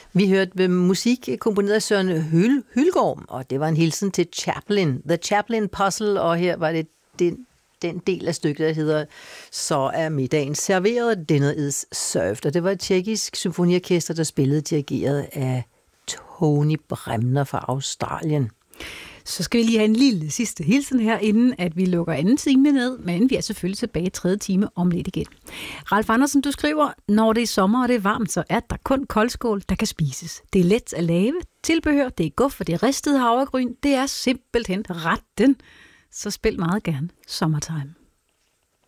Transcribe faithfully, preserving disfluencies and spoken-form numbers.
Vi hørte ved musik komponeret af Søren Hyl, Hylgaard, og det var en hilsen til Chaplin, The Chaplin Puzzle, og her var det den, den del af stykket, der hedder Så er middagen serveret, dinner is served, og det var et tjekkisk symfoniorkester, der spillede dirigeret af Tony Bremner fra Australien. Så skal vi lige have en lille sidste hilsen her, inden at vi lukker anden time ned, men vi er selvfølgelig tilbage i tredje time om lidt igen. Ralf Andersen, du skriver, når det er sommer og det er varmt, så er der kun koldskål, der kan spises. Det er let at lave, tilbehør, det er guf, og det er ristet havregryn, det er simpelthen retten. Så spil meget gerne Summertime.